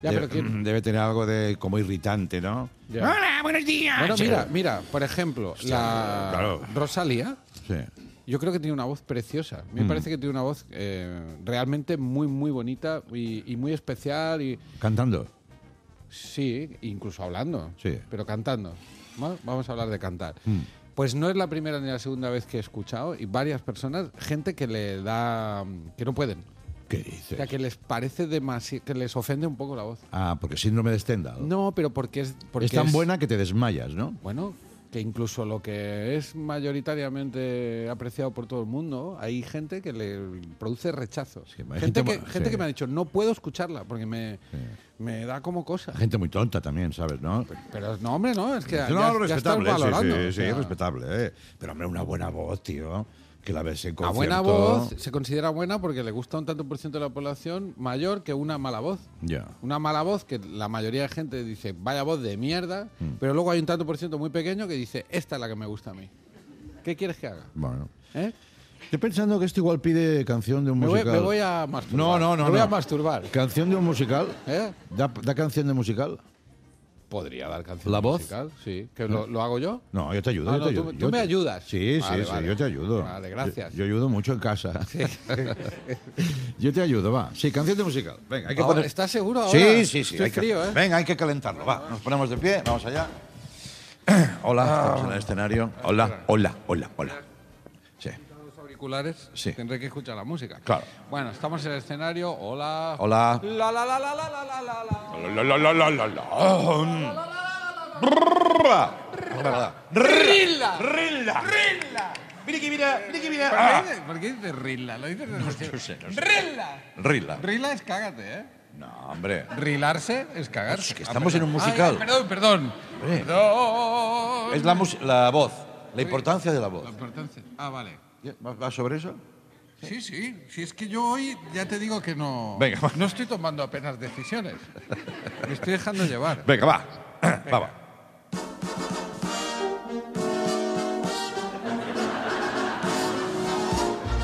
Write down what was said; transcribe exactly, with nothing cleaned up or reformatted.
Ya, debe, pero ¿quién? debe tener algo de como irritante, ¿no? Ya. Hola, buenos días. Bueno, Sí. mira, mira, por ejemplo, Hostia, la claro. Rosalía, Sí. yo creo que tiene una voz preciosa. Me Mm. parece que tiene una voz eh, realmente muy, muy bonita y, y muy especial. Y Cantando. sí, incluso hablando, Sí. pero cantando. ¿No? Vamos a hablar de cantar. Mm. Pues no es la primera ni la segunda vez que he escuchado y varias personas, gente que le da, que no pueden. ¿Qué O dices? sea, que les parece demasiado, que les ofende un poco la voz. Ah, porque síndrome de Stendhal. No, pero porque es... Porque es tan buena que te desmayas, ¿no? Bueno, que incluso lo que es mayoritariamente apreciado por todo el mundo, hay gente que le produce rechazo. Sí, hay gente gente que, mu- gente sí. que me ha dicho, no puedo escucharla porque me, Sí. me da como cosa. Gente muy tonta también, ¿sabes? ¿No? Pero no, hombre, no, es que ya, no, ya estás respetable, sí, valorando. sí, o sí, sea, respetable, ¿eh? Pero, hombre, una buena voz, tío. Que la ves en a concierto. buena voz se considera buena porque le gusta a un tanto por ciento de la población mayor que una mala voz. Ya. Una mala voz que la mayoría de gente dice, vaya voz de mierda, Mm. pero luego hay un tanto por ciento muy pequeño que dice, esta es la que me gusta a mí. ¿Qué quieres que haga? Bueno. ¿Eh? Estoy pensando que esto igual pide canción de un Me voy, musical. me voy a masturbar. No, no, no. Me voy no. a masturbar. ¿Canción de un musical? ¿Eh? ¿Da, da canción de musical? Podría dar canción ¿La voz? musical, sí. ¿Que lo, lo hago yo? No, yo te ayudo. Ah, yo no, te tú- ayudo. tú Yo me te- ayudas. Sí, Vale, sí, sí, vale. yo te ayudo. Vale, gracias. Yo, yo ayudo mucho en casa. Yo te ayudo, va. Sí, canción de musical. Venga, hay que Ahora, poner... ¿estás seguro ahora? Sí, sí, sí. Estoy hay que- frío, ¿eh? Venga, hay que calentarlo, va. Nos ponemos de pie, vamos allá. Hola, estamos en el escenario. Hola, hola, hola, hola. Sí. Los auriculares, Sí. tendré que escuchar la música. Claro. Bueno, estamos en el escenario. Hola. Hola. La la la la la la la la la. La, la, la, la, la, la. Rilla. Rilla. Rilla. Mira que mira, mira que mira. ¿Por Ah. qué dices- ¿Por qué dices Rilla? Lo dices No sé, no sé. Rilla. Rilla. Rilla es cágate, ¿eh? No, hombre. Rilarse es cagarse. Es que estamos Ah, en un perdón. musical. Ay, perdón, perdón. Hombre. Perdón. Es la, mus- la voz, la importancia de la voz. La importancia. Ah, vale. ¿Va, va sobre eso? Sí, sí. Si es que yo hoy ya te digo que no. Venga, va. No estoy tomando apenas decisiones. Me estoy dejando llevar. Venga, va. Va, va.